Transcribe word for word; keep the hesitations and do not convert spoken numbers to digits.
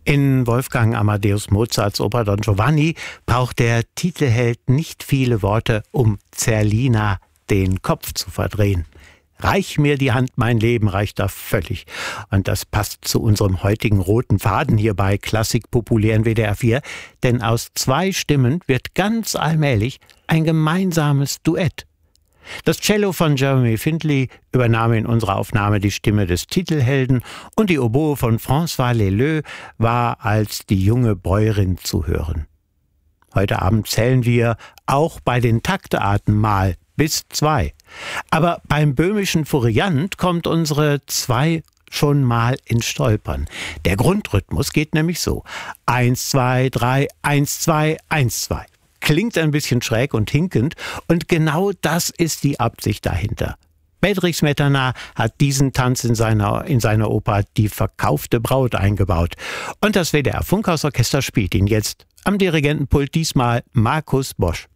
In Wolfgang Amadeus Mozarts Oper Don Giovanni braucht der Titelheld nicht viele Worte, um Zerlina den Kopf zu verdrehen. Reich mir die Hand, mein Leben reicht da völlig. Und das passt zu unserem heutigen roten Faden hier bei Klassik populär in W D R vier, denn aus zwei Stimmen wird ganz allmählich ein gemeinsames Duett. Das Cello von Jeremy Findlay übernahm in unserer Aufnahme die Stimme des Titelhelden und die Oboe von François Leleux war als die junge Bäuerin zu hören. Heute Abend zählen wir auch bei den Taktearten mal bis zwei. Aber beim böhmischen Furiant kommt unsere zwei schon mal ins Stolpern. Der Grundrhythmus geht nämlich so. Eins, zwei, drei, eins, zwei, eins, zwei. Klingt ein bisschen schräg und hinkend und genau das ist die Absicht dahinter. Bedřich Smetana hat diesen Tanz in seiner, in seiner Oper Die verkaufte Braut eingebaut. Und das W D R Funkhausorchester spielt ihn jetzt am Dirigentenpult, diesmal Markus Bosch.